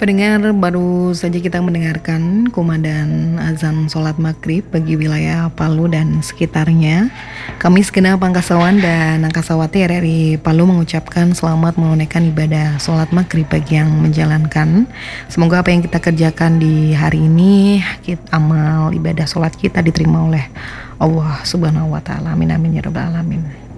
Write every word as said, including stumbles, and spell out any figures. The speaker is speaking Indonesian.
Pendengar, baru saja kita mendengarkan kumandang azan sholat maghrib bagi wilayah Palu dan sekitarnya. Kami segenap angkasawan dan angkasawati R R I Palu mengucapkan selamat menunaikan ibadah sholat maghrib bagi yang menjalankan. Semoga apa yang kita kerjakan di hari ini, kita, amal ibadah sholat kita diterima oleh Allah Subhanahu Wa Taala. Amin amin ya rabbal alamin.